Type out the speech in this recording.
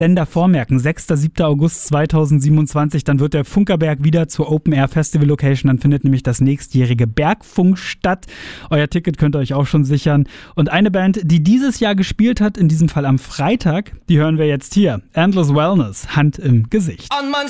Länder vormerken, 6. 7. August 2027, dann wird der Funkerberg wieder zur Open-Air-Festival-Location, dann findet nämlich das nächstjährige Bergfunk statt. Euer Ticket könnt ihr euch auch schon sichern. Und eine Band, die dieses Jahr gespielt hat, in diesem Fall am Freitag, die hören wir jetzt hier. Endless Wellness, Hand im Gesicht. On